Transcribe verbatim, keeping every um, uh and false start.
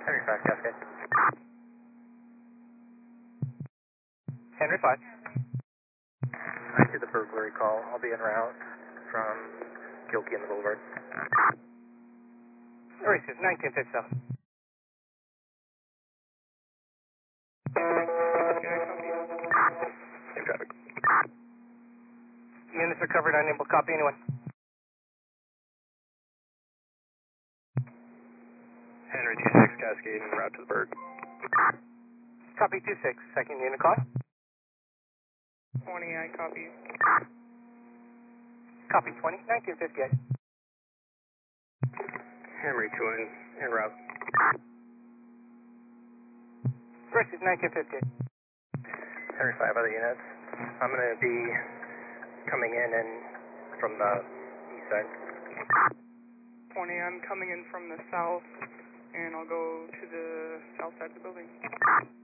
Henry five, Cascade. Henry five. I see the burglary call. I'll be en route from Gilkey and the Boulevard. Racers, nineteen fifty-seven. Same traffic. Units are covered, unable to copy anyone. Henry two six, Cascade, en route to the Berg. Copy two six, second unit call. twenty, I copy. Copy twenty, nineteen fifty-eight. Henry two en, en route. Racers, nineteen fifty-eight. Henry five, other units. I'm going to be coming in and from the east side. twenty, I'm coming in from the south, and I'll go to the south side of the building.